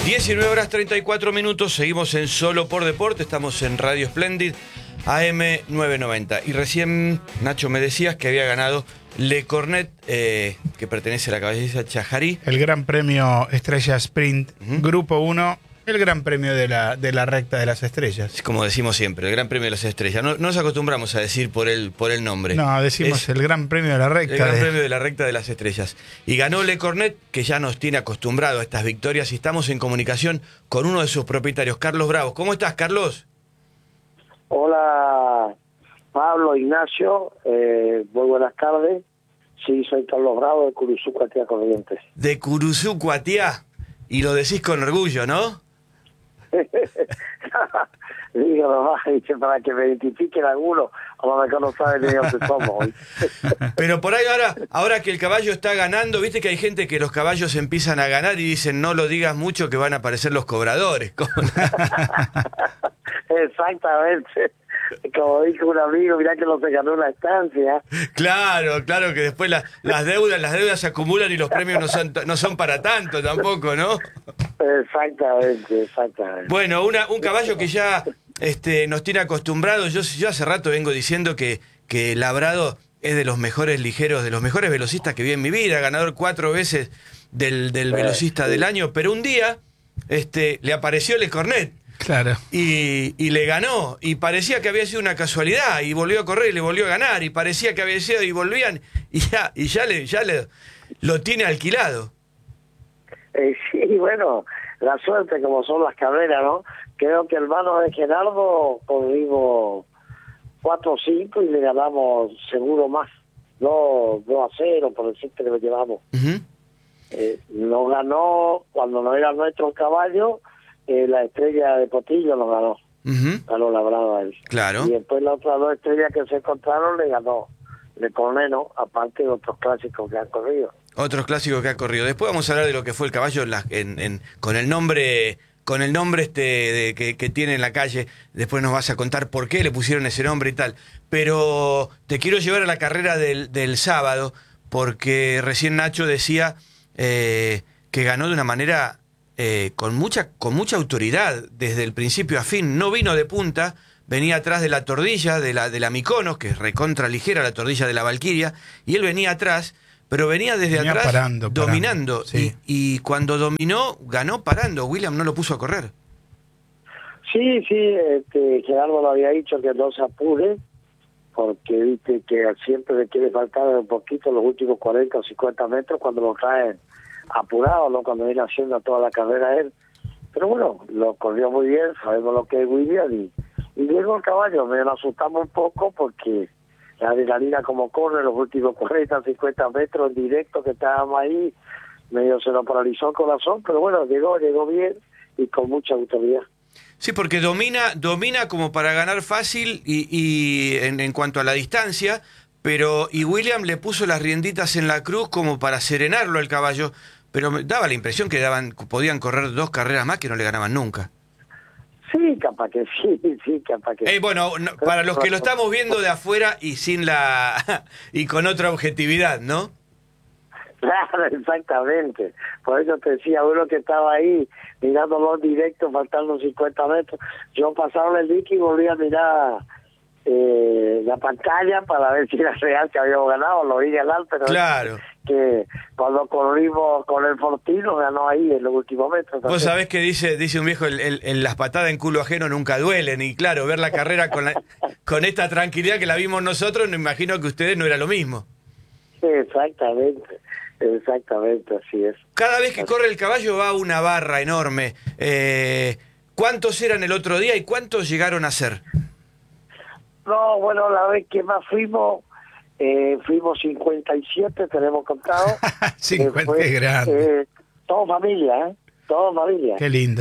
19:34, seguimos en Solo por Deporte, estamos en Radio Splendid, AM 990. Y recién, Nacho, me decías que había ganado Le Cornet, que pertenece a la caballeriza Chajarí. El Gran Premio Estrella Sprint, Grupo 1, el Gran Premio de la Recta de las Estrellas. Como decimos siempre, el Gran Premio de las Estrellas. No nos acostumbramos a decir por el nombre. No, decimos el Gran Premio de la Recta. El Gran Premio de la Recta de las Estrellas. Y ganó Le Cornet, que ya nos tiene acostumbrado a estas victorias, y estamos en comunicación con uno de sus propietarios, Carlos Bravos. ¿Cómo estás, Carlos? Hola, Pablo, Ignacio, muy buenas tardes. Sí, soy Carlos Bravo de Curuzú, Cuatiá, Corrientes. De Curuzú, Cuatiá, y lo decís con orgullo, ¿no? Digo nomás, dice, para que me identifiquen algunos, a lo mejor no saben ni dónde somos. Pero por ahí ahora que el caballo está ganando, viste que hay gente que los caballos empiezan a ganar y dicen no lo digas mucho que van a aparecer los cobradores. Exactamente. Como dijo un amigo, mirá que no se ganó una estancia. Claro, que después las deudas se acumulan y los premios no son para tanto tampoco, ¿no? Exactamente. Bueno, un caballo que ya nos tiene acostumbrados. Yo hace rato vengo diciendo que Labrado es de los mejores ligeros, de los mejores velocistas que vi en mi vida, ganador 4 veces del velocista del año, pero un día le apareció Le Cornet. Claro. Y le ganó, y parecía que había sido una casualidad, y volvió a correr y le volvió a ganar, y parecía que había sido, y volvían, y ya lo tiene alquilado. Sí, bueno, la suerte como son las carreras, ¿no? Creo que el hermano de Gerardo corrimos 4-5 y le ganamos seguro más, 2-0, por decirte que lo llevamos. Nos ganó, cuando no era nuestro caballo, la Estrella de Potillo nos ganó. Ganó Labrado a él. Claro. Y después las otras 2 estrellas que se encontraron le ganó Le Cornet, ¿no? Aparte de otros clásicos que han corrido. Otros clásicos que ha corrido. Después vamos a hablar de lo que fue el caballo con el nombre que tiene en la calle. Después nos vas a contar por qué le pusieron ese nombre y tal. Pero te quiero llevar a la carrera del sábado, porque recién Nacho decía que ganó de una manera con mucha autoridad desde el principio a fin. No vino de punta, venía atrás de la tordilla de la Mykonos, que es recontra ligera, la tordilla de la Valquiria, y él venía atrás, pero venía desde atrás parando, dominando. Sí. Y cuando dominó, ganó parando. William no lo puso a correr. Sí, Gerardo lo había dicho que no se apure, porque viste que siempre le quiere faltar un poquito los últimos 40 o 50 metros cuando lo traen apurado, ¿no? Cuando viene haciendo toda la carrera él. Pero bueno, lo corrió muy bien, sabemos lo que es William, y luego el caballo, me lo asustamos un poco porque la adrenalina como corre los últimos 40, 50 metros en directo que estábamos ahí, medio se nos paralizó el corazón, pero bueno, llegó bien y con mucha autoridad. Sí, porque domina como para ganar fácil y en cuanto a la distancia, y William le puso las rienditas en la cruz como para serenarlo al caballo, pero me daba la impresión que podían correr 2 carreras más que no le ganaban nunca. Sí, capaz que sí, capaz que bueno, para los que lo estamos viendo de afuera y y con otra objetividad, ¿no? Claro, exactamente. Por eso te decía, uno que estaba ahí mirándolo en directo, faltando 50 metros, yo pasaba el dique y volví a mirar la pantalla para ver si era real que habíamos ganado, lo vi ganar, pero claro, que cuando corrimos con el Fortino ganó ahí en los últimos metros. Vos sabés que dice un viejo, las patadas en culo ajeno nunca duelen, y claro, ver la carrera con esta tranquilidad que la vimos nosotros, me imagino que ustedes no era lo mismo. Exactamente, así es. Cada vez que corre el caballo va a una barra enorme. ¿Cuántos eran el otro día y cuántos llegaron a ser? No, bueno, la vez que más fuimos 57, tenemos contado. 50 es grande. Todo familia. Qué lindo.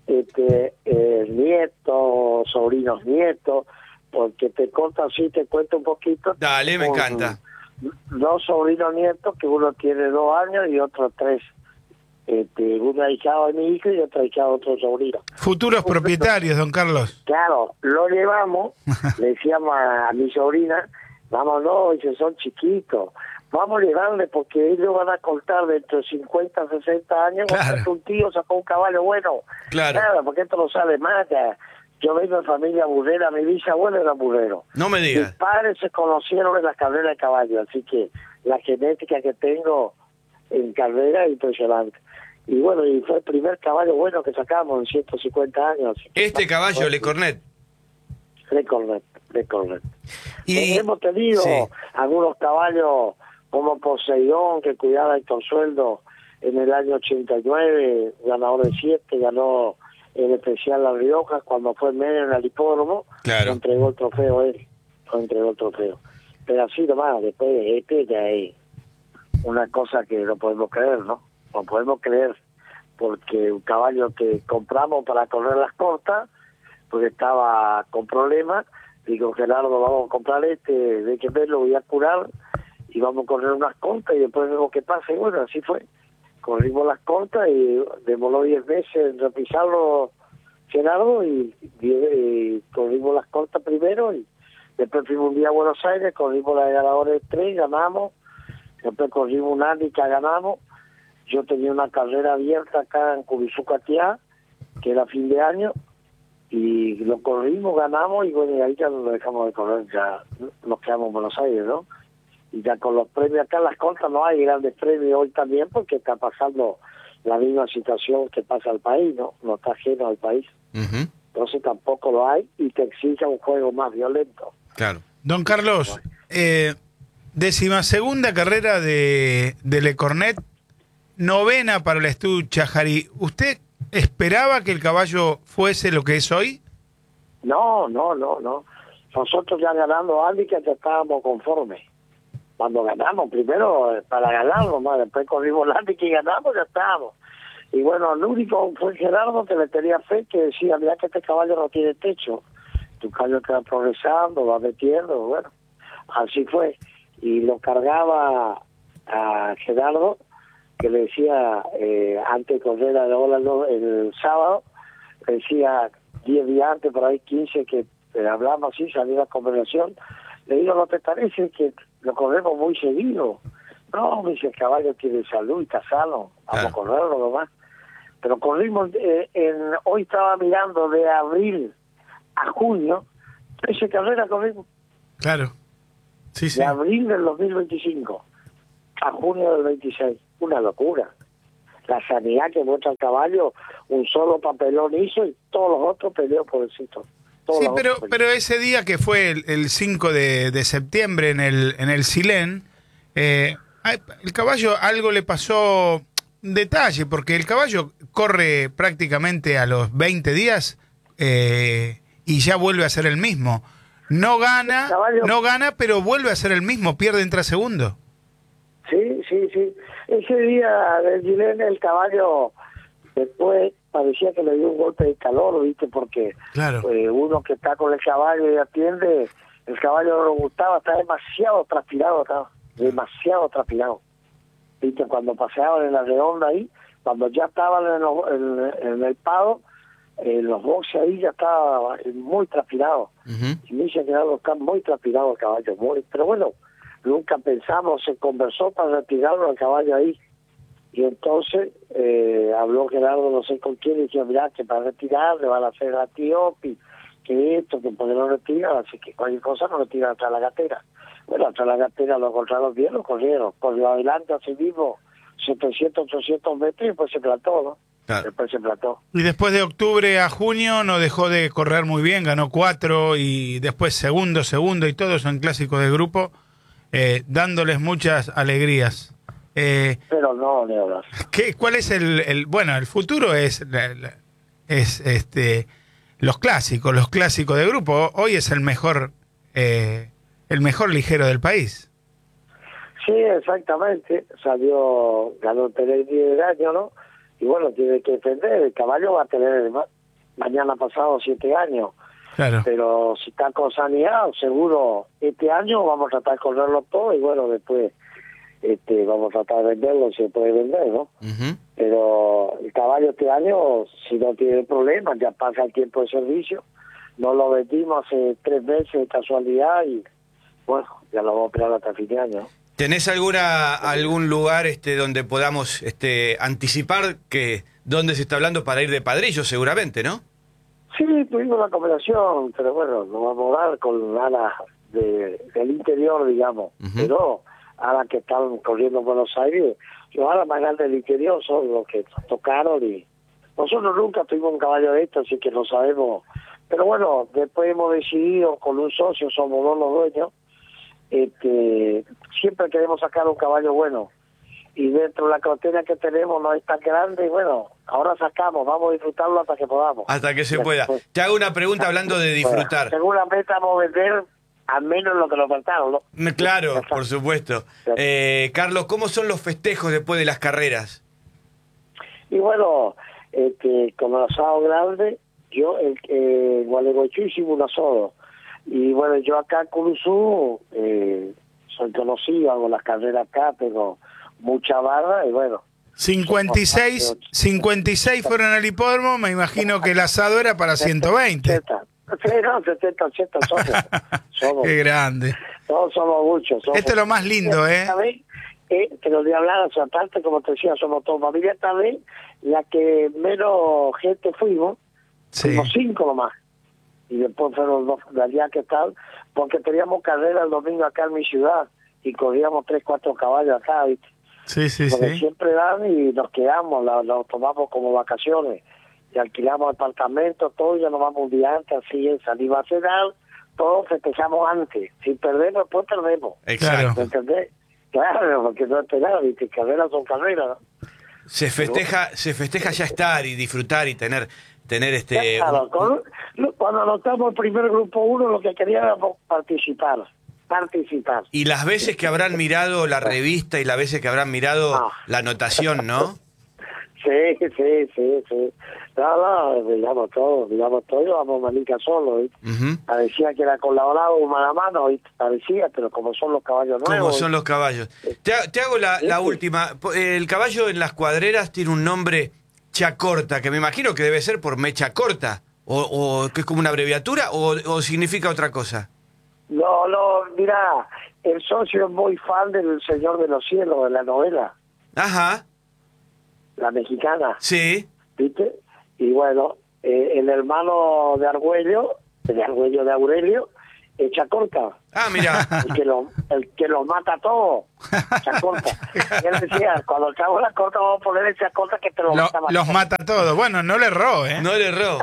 Nietos, sobrinos nietos, porque te cuento un poquito. Dale, me encanta. 2 sobrinos nietos, que uno tiene 2 años y otro 3. Uno ahijado de mi hijo y otro ahijado de otro sobrino. Futuros propietarios, don Carlos. Claro, lo llevamos, le decíamos a mi sobrina, vámonos, dice, son chiquitos, vamos a llegarle porque ellos van a contar dentro de 50, 60 años, Claro. un tío sacó un caballo bueno. Claro. Nada, porque esto no sale más. Ya. Yo vengo de familia burrera, mi bisabuelo era burrero. No me Mis digas. padres se conocieron en las carreras de caballo, así que la genética que tengo en carrera es impresionante. Y bueno, y fue el primer caballo bueno que sacamos en 150 años. Así que Este caballo, Le Cornet. Le Cornet. Y Hemos tenido sí. algunos caballos como Poseidón, que cuidaba Héctor Sueldo en el año 89, ganador de 7, ganó el especial La Rioja cuando fue medio en el hipódromo. Claro. Lo entregó el trofeo él, pero así nomás, después de este ya es una cosa que no podemos creer, ¿no? No podemos creer, porque un caballo que compramos para correr las cortas, porque estaba con problemas, digo, Gerardo, vamos a comprar de que verlo, voy a curar, y vamos a correr unas cortas, y después vemos qué pasa, y bueno, así fue. Corrimos las cortas, y demoró 10 meses en repisarlo Gerardo, y corrimos las cortas primero, y después fuimos un día a Buenos Aires, corrimos la de ganadores 3, ganamos, después corrimos un Ánica, ganamos. Yo tenía una carrera abierta acá en Cubizucatiá, que era fin de año, y lo corrimos, ganamos, y bueno, y ahí ya no lo dejamos de correr, ya nos quedamos en Buenos Aires, ¿no? Y ya con los premios acá en las cortas no hay grandes premios hoy también, porque está pasando la misma situación que pasa al país, ¿no? No está ajeno al país. Ujú. Entonces tampoco lo hay, y te exige un juego más violento. Claro. Don Carlos, 12ª carrera de Le Cornet, 9ª para el Estudio Chajarí. ¿Usted esperaba que el caballo fuese lo que es hoy? No. Nosotros ya ganando Álica ya estábamos conformes. Cuando ganamos, primero para ganarlo, más después corrimos la Álica y ganamos, ya estábamos. Y bueno, el único fue Gerardo, que le tenía fe, que decía, mira que este caballo no tiene techo. Tu caballo está progresando, va metiendo, bueno. Así fue. Y lo cargaba a Gerardo, que le decía, antes de correr la ola el sábado, le decía 10 días antes, por ahí 15, que hablamos así, salió la conversación. Le digo, ¿no te parece que lo corremos muy seguido? No, me dice, el caballo tiene salud y está sano, vamos a correrlo nomás. Pero corrimos, hoy estaba mirando de abril a junio, 13 carreras corrimos. Claro. Sí, sí. De abril del 2025 a junio del 26. Una locura. La sanidad que muestra el caballo, un solo papelón hizo y todos los otros peleó por el sitio. Sí, pero ese día que fue el 5 de septiembre en el Silén, el caballo algo le pasó, un detalle, porque el caballo corre prácticamente a los 20 días y ya vuelve a ser el mismo. No gana, pero vuelve a ser el mismo, pierde en 3 segundos. Sí. Ese día del Silén el caballo después parecía que le dio un golpe de calor, ¿viste? Porque claro. Uno que está con el caballo y atiende, el caballo no le gustaba, está demasiado transpirado, ¿Viste? Cuando paseaban en la redonda ahí, cuando ya estaban en el pado, los boxes ahí ya estaba muy transpirado. Ujú. Y me dice que está muy transpirado el caballo, pero bueno, nunca pensamos, se conversó para retirarlo al caballo ahí. Y entonces habló Gerardo, no sé con quién, y dijo, mirá, que para retirar le van a hacer la tiopi, que esto, que porque no retiran, así que cualquier cosa no retiran atrás de la gatera. Bueno, atrás de la gatera lo encontraron bien, lo corrieron, corrió adelante así mismo, 700, 800 metros, y después se plató, ¿no? Claro. Después se plató. Y después de octubre a junio no dejó de correr muy bien, ganó 4 y después segundo y todos en clásicos de grupo, dándoles muchas alegrías. Pero no, Leonas. ¿Cuál es bueno, el futuro es los clásicos de grupo? Hoy es el mejor ligero del país. Sí, exactamente. Ganó el Pellegrini del año, ¿no? Y bueno, tiene que defender. El caballo va a tener mañana pasado 7 años. Claro. Pero si está con sanidad, seguro este año vamos a tratar de correrlo todo y bueno, después vamos a tratar de venderlo si se puede vender, ¿no? Ujú. Pero el caballo este año, si no tiene problemas, ya pasa el tiempo de servicio. No lo vendimos hace 3 meses de casualidad y bueno, ya lo vamos a operar hasta fin de año. ¿Tenés algún lugar donde podamos anticipar que dónde se está hablando para ir de padrillo seguramente, ¿no? Sí, tuvimos una conversación, pero bueno, nos vamos a dar con alas del interior, digamos. Pero alas que están corriendo en Buenos Aires, los alas más grandes del interior son los que tocaron y nosotros nunca tuvimos un caballo de esto, así que no sabemos. Pero bueno, después hemos decidido con un socio, somos dos los dueños, siempre queremos sacar un caballo bueno. Y dentro de la cartera que tenemos no es tan grande, y bueno, ahora sacamos, vamos a disfrutarlo hasta que podamos. Hasta que se pueda. Te hago una pregunta hablando de disfrutar. Seguramente vamos a vender al menos lo que nos faltaron, ¿no? Claro, por supuesto. Carlos, ¿cómo son los festejos después de las carreras? Y bueno, con el asado grande, yo en Gualeguaychú hicimos un asado. Y bueno, yo acá en Curuzú soy conocido, hago las carreras acá, tengo mucha barra y bueno. 56 fueron al hipódromo, me imagino que el asado era para 120. 70. Sí, no, 70, 80 somos. Qué grande. Todos somos muchos. Esto es lo más lindo, ¿eh? Pero de hablar, o sea, aparte, como te decía, somos todos familia. Esta vez, la que menos gente fuimos 5 nomás. Y después fueron 2 de allá que tal, porque teníamos carrera el domingo acá en mi ciudad y corríamos 3, 4 caballos acá, ¿viste? Sí, porque siempre dan y nos quedamos, lo tomamos como vacaciones y alquilamos apartamentos, todo, y ya nos vamos un día antes, así es, salimos a cenar, todos festejamos antes, si perdemos, después perdemos. Exacto. ¿Me entendés? Claro, porque no esperaba, ¿viste? Carreras son carreras, ¿no? Se festeja ya estar y disfrutar y tener Claro, cuando anotamos el primer grupo 1, lo que queríamos participar. Y las veces que habrán mirado la revista y las veces que habrán mirado la anotación, ¿no? Sí. No, digamos todo, y vamos manica solo, ¿viste? Parecía que era colaborado mano a mano, ¿viste? Parecía, pero como son los caballos nuevos. Como son los caballos. Te hago la última. El caballo en las cuadreras tiene un nombre Chacorta, que me imagino que debe ser por mecha corta, o que es como una abreviatura, o significa otra cosa. No, mirá, el socio es muy fan del Señor de los Cielos, de la novela. Ajá. La mexicana. Sí. ¿Viste? Y bueno, el hermano de Argüello de Aurelio, es Chacorta. Ah, mira. El que los mata a todos, Chacorta. Y él decía, cuando echamos la corta vamos a poner el Chacorta que te lo mata. Los mata a todos. Bueno, no le erró, ¿eh? No le erró.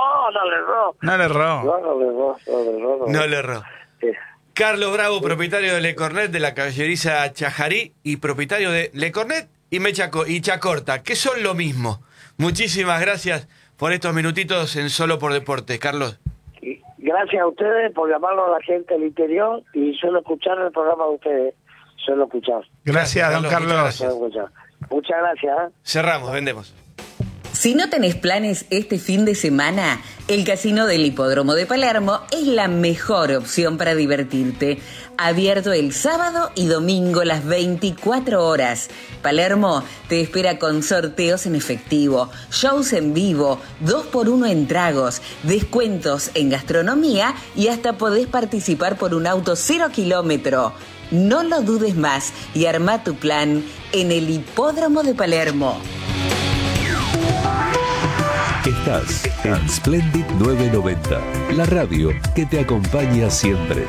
No le erró. Sí. Carlos Bravo, propietario de Le Cornet de la caballeriza Chajarí y propietario de Le Cornet y Chacorta, que son lo mismo. Muchísimas gracias por estos minutitos en Solo por Deportes, Carlos. Gracias a ustedes por llamarlo a la gente del interior y suelo escuchar el programa de ustedes. Gracias, don Carlos. Muchas gracias. Cerramos, vendemos. Si no tenés planes este fin de semana, el Casino del Hipódromo de Palermo es la mejor opción para divertirte. Abierto el sábado y domingo las 24 horas. Palermo te espera con sorteos en efectivo, shows en vivo, 2x1 en tragos, descuentos en gastronomía y hasta podés participar por un auto 0 kilómetro. No lo dudes más y arma tu plan en el Hipódromo de Palermo. Estás en Splendid 990, la radio que te acompaña siempre.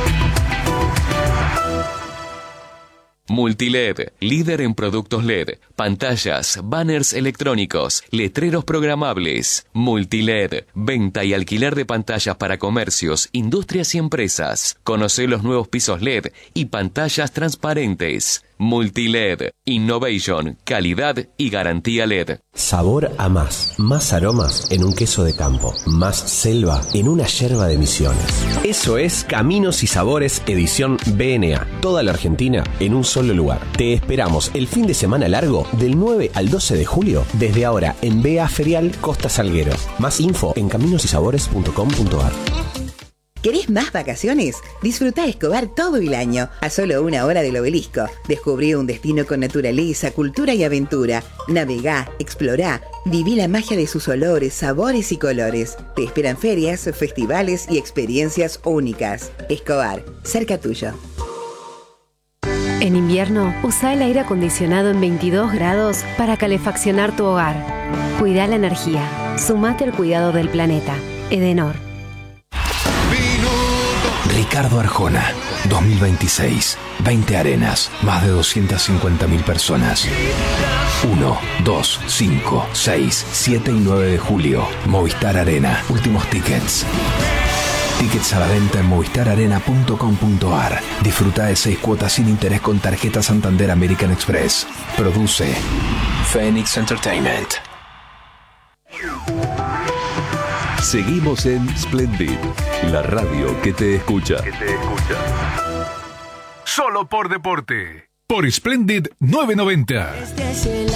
Multiled, líder en productos LED, pantallas, banners electrónicos, letreros programables. Multiled, venta y alquiler de pantallas para comercios, industrias y empresas. Conoce los nuevos pisos LED y pantallas transparentes. Multiled, innovation, calidad y garantía LED. Sabor a más aromas en un queso de campo, más selva en una yerba de Misiones. Eso es Caminos y Sabores edición BNA, toda la Argentina en un solo lugar. Te esperamos el fin de semana largo del 9 al 12 de julio, desde ahora en BA Ferial Costa Salguero. Más info en caminosysabores.com.ar. ¿Querés más vacaciones? Disfrutá Escobar todo el año, a solo 1 hora del Obelisco. Descubrí un destino con naturaleza, cultura y aventura. Navegá, explorá, viví la magia de sus olores, sabores y colores. Te esperan ferias, festivales y experiencias únicas. Escobar, cerca tuyo. En invierno, usa el aire acondicionado en 22 grados para calefaccionar tu hogar. Cuida la energía. Sumate al cuidado del planeta. Edenor. Ricardo Arjona, 2026. 20 arenas, más de 250.000 personas. 1, 2, 5, 6, 7 y 9 de julio. Movistar Arena. Últimos tickets. Tickets a la venta en movistararena.com.ar. Disfruta de 6 cuotas sin interés con tarjeta Santander American Express. Produce Phoenix Entertainment. Seguimos en Splendid, la radio que te escucha. Solo por deporte. Por Splendid 990.